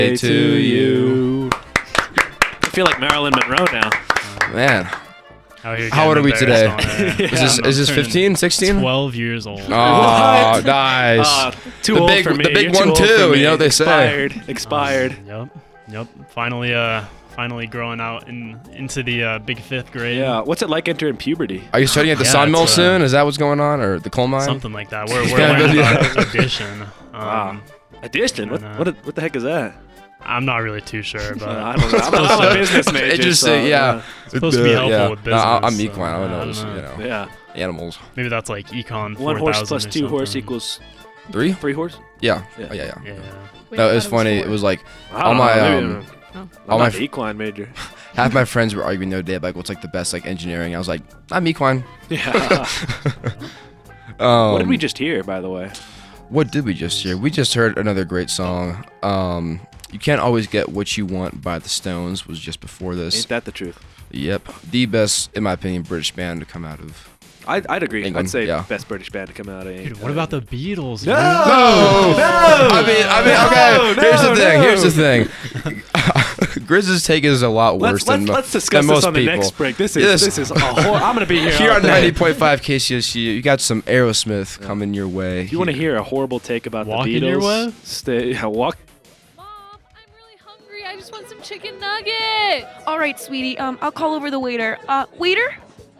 to you. I feel like Marilyn Monroe now. Man. How old are we today? Is Is this 15, 16? 12 years old. Oh, nice. Too The old big- for me. the big You're one too old too, for me. you know what they say. Expired. Yep. Finally growing out into the big 5th grade. Yeah. What's it like entering puberty? Are you starting at the Yeah, sawmill it's, soon? Is that what's going on? Or the coal mine? Something like that. We're Yeah, learning yeah. about addition. Addition? What the heck is that? I'm not really too sure, but I don't know. I'm a business major. It just so, yeah. It's supposed to be helpful with business. I'm so equine. I don't know. I Those, don't you know. know, Yeah. animals. Maybe that's like econ 1 4000 horse plus or 2 horse something. equals 3? 3 horse? Yeah. Yeah. Oh, yeah. Yeah. Wait, No, I it was thought funny. four. It was like I all don't my know. Maybe, Oh. I'm my not the equine major. half my friends were arguing the other day about what's like the best like engineering. I was like, I'm equine. Yeah. What did we just hear, by the way? What did we just hear? We just heard another great song. You Can't Always Get What You Want by the Stones was just before this. Ain't that the truth? Yep, the best, in my opinion, British band to come out of. I'd agree. England, I'd say yeah. best British band to come out of. Dude, what about the Beatles? No! man? I mean, okay. No, here's the thing. no. Here's the thing. Grizz's take is a lot worse Let's discuss than this most on the people. next break. This Yes. is a I'm gonna be here. Here all on day. 90.5 KCSU, you got some Aerosmith coming your way. If you want to hear a horrible take about Walking the Beatles, your way? stay. Walk. Mom, I'm really hungry. I just want some chicken nuggets. All right, sweetie. I'll call over the waiter. Waiter?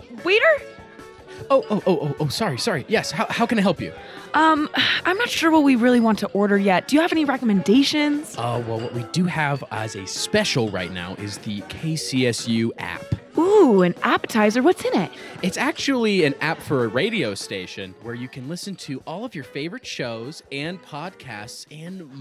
Oh, sorry. Yes, how can I help you? I'm not sure what we really want to order yet. Do you have any recommendations? Well, what we do have as a special right now is the KCSU app. Ooh, an appetizer. What's in it? It's actually an app for a radio station where you can listen to all of your favorite shows and podcasts and